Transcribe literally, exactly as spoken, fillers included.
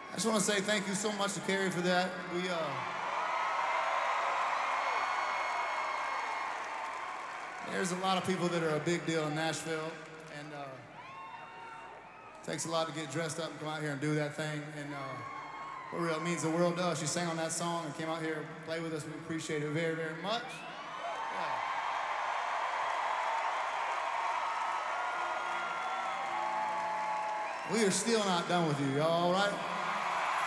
I just want to say thank you so much to Carrie for that. We, uh, there's a lot of people that are a big deal in Nashville, and uh, it takes a lot to get dressed up and come out here and do that thing. And uh, for real, it means the world to us. She sang on that song and came out here and played with us. We appreciate it very, very much. Yeah. We are still not done with you, y'all, all right?